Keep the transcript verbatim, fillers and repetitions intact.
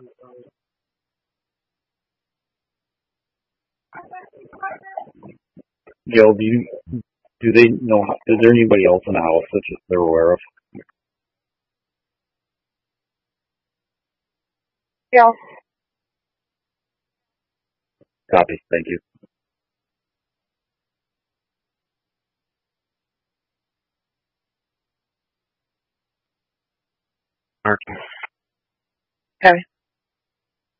Gail, do you do they know? Is there anybody else in the house that they're aware of? Yeah. Copy. Thank you. Okay.